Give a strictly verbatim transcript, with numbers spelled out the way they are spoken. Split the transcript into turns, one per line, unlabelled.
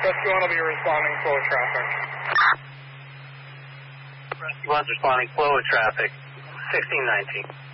Rescue one will be responding flow of traffic.
Rescue one's responding flow of traffic, sixteen nineteen.